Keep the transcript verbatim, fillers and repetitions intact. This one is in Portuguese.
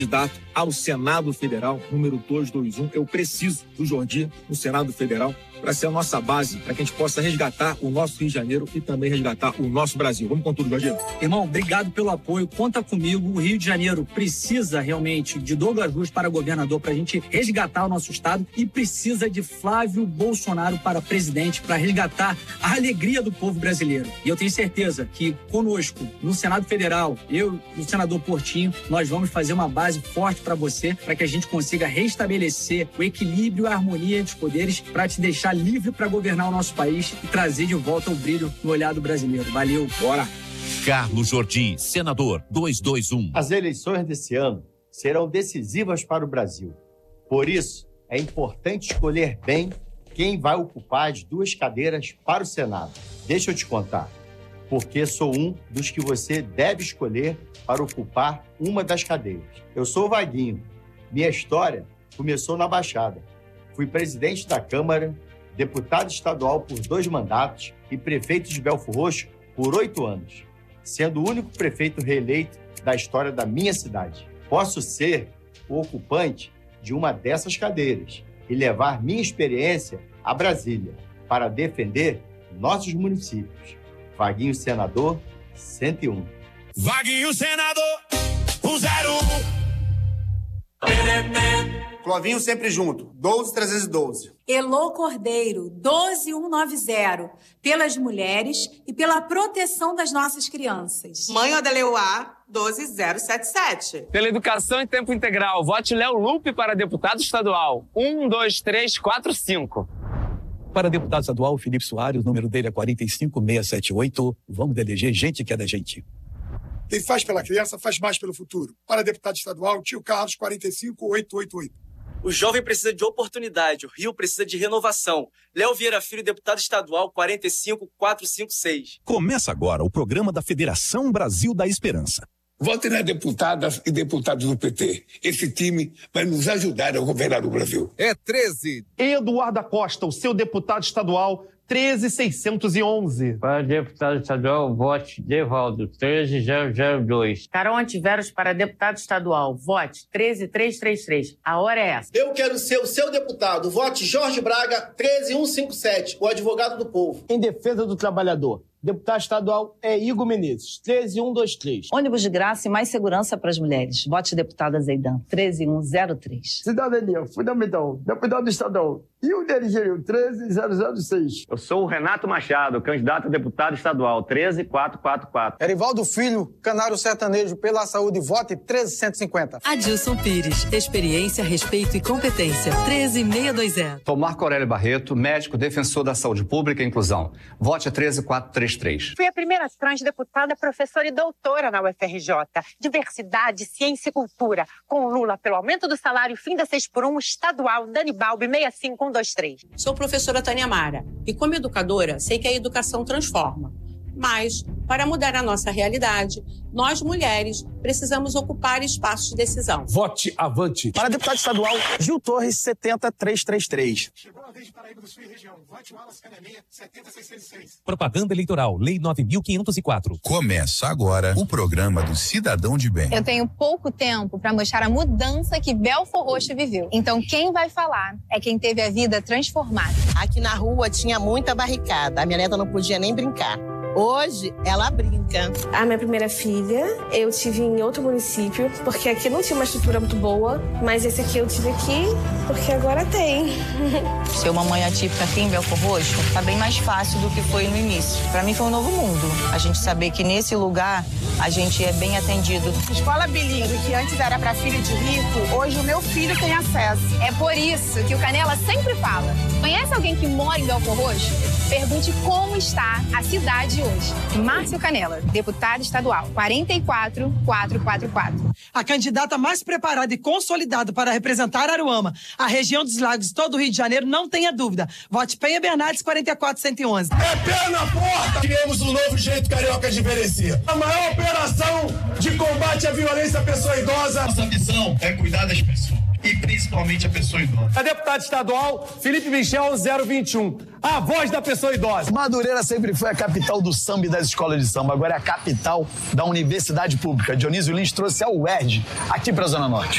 candidato ao Senado Federal, número duzentos e vinte e um. Eu preciso do Jordi no Senado Federal para ser a nossa base, para que a gente possa resgatar o nosso Rio de Janeiro e também resgatar o nosso Brasil. Vamos com tudo, Jordi. Irmão, obrigado pelo apoio. Conta comigo. O Rio de Janeiro precisa realmente de Douglas Luz para governador para a gente resgatar o nosso estado e precisa de Flávio Bolsonaro para presidente para resgatar a alegria do povo brasileiro. E eu tenho certeza que conosco, no Senado Federal, eu e o senador Portinho, nós vamos fazer uma base forte para você, para que a gente consiga restabelecer o equilíbrio e a harmonia dos poderes para te deixar livre para governar o nosso país e trazer de volta o brilho no olhar do brasileiro. Valeu, bora! Carlos Jordi, senador duzentos e vinte e um. As eleições desse ano serão decisivas para o Brasil. Por isso, é importante escolher bem quem vai ocupar as duas cadeiras para o Senado. Deixa eu te contar, porque sou um dos que você deve escolher para ocupar uma das cadeiras. Eu sou o Vaguinho. Minha história começou na Baixada. Fui presidente da Câmara, deputado estadual por dois mandatos e prefeito de Belfor Roxo por oito anos, sendo o único prefeito reeleito da história da minha cidade. Posso ser o ocupante de uma dessas cadeiras e levar minha experiência a Brasília para defender nossos municípios. Vaguinho Senador cento e um. Vaguinho Senador zero um. Clovinho sempre junto, doze trezentos e doze. Elô Cordeiro, doze mil cento e dez, pelas mulheres e pela proteção das nossas crianças. Mãe Odeleuá, doze mil setenta e sete. Pela educação em tempo integral, vote Léo Lupe para deputado estadual, um, dois, três, quatro, cinco. Para deputado estadual, Felipe Soares, o número dele é quatro cinco seis sete oito. Vamos eleger gente que é da gente. Quem faz pela criança, faz mais pelo futuro. Para deputado estadual, Tio Carlos, quatro cinco oito oito oito. O jovem precisa de oportunidade, o Rio precisa de renovação. Léo Vieira Filho, deputado estadual, quatro cinco quatro cinco seis. Começa agora o programa da Federação Brasil da Esperança. Vote nas deputadas e deputados do P T. Esse time vai nos ajudar a governar o Brasil. É treze. Eduardo Costa, o seu deputado estadual, treze mil seiscentos e onze. Para deputado estadual, vote Devaldo, treze mil dois. Carol Antiveros para deputado estadual, vote treze mil trezentos e trinta e três. A hora é essa. Eu quero ser o seu deputado, vote Jorge Braga, treze mil cento e cinquenta e sete, o advogado do povo. Em defesa do trabalhador, deputado estadual é Igor Menezes, treze mil cento e vinte e três. Ônibus de graça e mais segurança para as mulheres. Vote deputada Zeidan, treze mil cento e três. Cidadania fundamental, deputado estadual. E o D L G, treze mil zero seis. Eu sou o Renato Machado, candidato a deputado estadual, treze mil quatrocentos e quarenta e quatro. Erivaldo Filho, canário sertanejo pela saúde, vote treze mil cento e cinquenta. Adilson Pires, experiência, respeito e competência, treze mil seiscentos e vinte. Sou Marco Aurélio Barreto, médico defensor da saúde pública e inclusão. Vote treze mil quatrocentos e trinta e três. Fui a primeira transdeputada, professora e doutora na U F R J. Diversidade, ciência e cultura. Com Lula pelo aumento do salário, fim da seis por um, estadual, Dani Balbi, seis cinco um dois três. Sou professora Tânia Mara e, como educadora, sei que a educação transforma. Mas, para mudar a nossa realidade, nós, mulheres, precisamos ocupar espaços de decisão. Vote Avante. Para deputado estadual, Gil Torres, setenta mil trezentos e trinta e três. Chegou a vez de Paraíba do Sul e região. Vote Wallace Canelinha, setenta mil seiscentos e seis. Propaganda eleitoral, Lei nove mil quinhentos e quatro. Começa agora o programa do Cidadão de Bem. Eu tenho pouco tempo para mostrar a mudança que Belfor Roxo viveu. Então, quem vai falar é quem teve a vida transformada. Aqui na rua tinha muita barricada. A minha neta não podia nem brincar. Hoje, ela brinca. A minha primeira filha, eu tive em outro município, porque aqui não tinha uma estrutura muito boa, mas esse aqui eu tive aqui, porque agora tem. Ser uma mãe atípica aqui em Belfor Roxo tá bem mais fácil do que foi no início. Para mim foi um novo mundo. A gente saber que nesse lugar a gente é bem atendido. Escola bilíngue, que antes era para filho de rico, hoje o meu filho tem acesso. É por isso que o Canela sempre fala. Conhece alguém que mora em Belfor Roxo? Pergunte como está a cidade hoje. Márcio Canela, deputado estadual, quarenta e quatro mil quatrocentos e quarenta e quatro. A candidata mais preparada e consolidada para representar Aruama, a região dos lagos e todo o Rio de Janeiro, não tenha dúvida. Vote Penha Bernardes, quarenta e quatro mil cento e onze. É pé na porta! Criamos um novo jeito carioca de envelhecer. A maior operação de combate à violência à pessoa idosa. Nossa missão é cuidar das pessoas. E principalmente a pessoa idosa. A deputada estadual, Felipe Michel, zero vinte e um. A voz da pessoa idosa. Madureira sempre foi a capital do samba e das escolas de samba. Agora é a capital da universidade pública. Dionísio Lins trouxe a U E R J aqui para a Zona Norte.